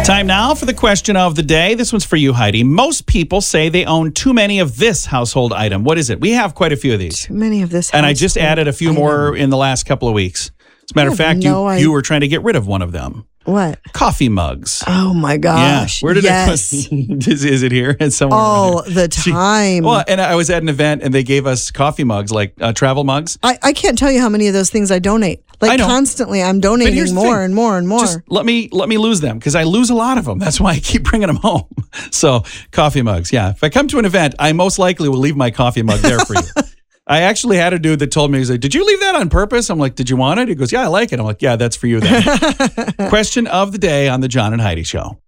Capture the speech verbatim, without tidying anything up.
Time now for the question of the day. This one's for you, Heidi. Most people say they own too many of this household item. What is it? We have quite a few of these. Too many of this. And I just added a few item. more in the last couple of weeks. As a matter of fact, no you, I- you were trying to get rid of one of them. What? Coffee mugs. Oh my gosh. Yeah. Where did yes. it put? is, is it here? It's somewhere. All around here. the time. Well, and I was at an event and they gave us coffee mugs, like uh, travel mugs. I, I can't tell you how many of those things I donate. I Like know. constantly, I'm But donating here's the more thing. and more and more. Just let me let me lose them because I lose a lot of them. That's why I keep bringing them home. So coffee mugs, yeah. If I come to an event, I most likely will leave my coffee mug there for you. I actually had a dude that told me, he's like, did you leave that on purpose? I'm like, did you want it? He goes, yeah, I like it. I'm like, yeah, that's for you then. Question of the day on the John and Heidi Show.